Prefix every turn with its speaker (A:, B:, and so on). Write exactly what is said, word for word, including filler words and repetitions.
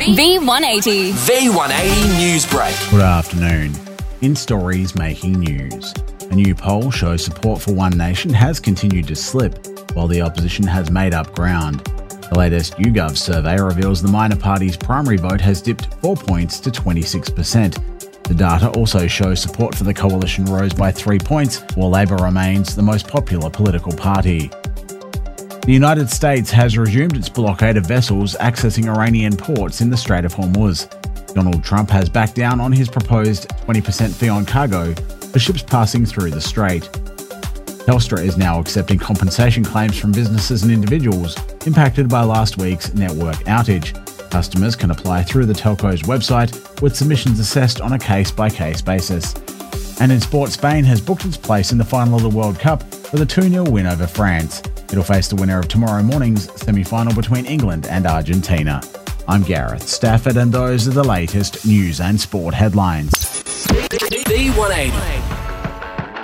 A: V one eighty.
B: V one eighty News Break.
C: Good afternoon. In stories making news, a new poll shows support for One Nation has continued to slip, while the opposition has made up ground. The latest YouGov survey reveals the minor party's primary vote has dipped four points to twenty-six percent. The data also shows support for the coalition rose by three points, while Labor remains the most popular political party. The United States has resumed its blockade of vessels accessing Iranian ports in the Strait of Hormuz. Donald Trump has backed down on his proposed twenty percent fee on cargo for ships passing through the strait. Telstra is now accepting compensation claims from businesses and individuals impacted by last week's network outage. Customers can apply through the telco's website, with submissions assessed on a case-by-case basis. And in sport, Spain has booked its place in the final of the World Cup with a two nil win over France. It'll face the winner of tomorrow morning's semi-final between England and Argentina. I'm Gareth Stafford, and those are the latest news and sport headlines.
B: V one eighty.